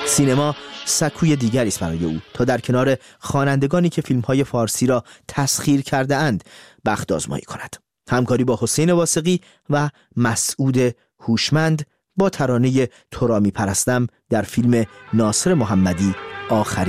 سینما سکوی دیگری است برای او تا در کنار خوانندگانی که فیلم‌های فارسی را تسخیر کرده اند بخت آزمایی کند. همکاری با حسین واثقی و مسعود هوشمند با ترانه تو را می‌پرستم در فیلم ناصر محمدی آخرین